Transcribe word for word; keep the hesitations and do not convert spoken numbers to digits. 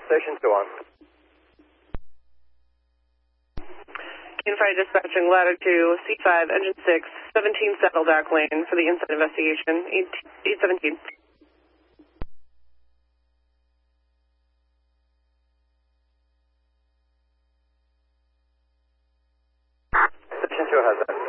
Station two on. Kane Fire dispatching ladder two, C five, engine six, seventeen Saddleback Lane for the inside investigation, eight seventeen. Station two has that.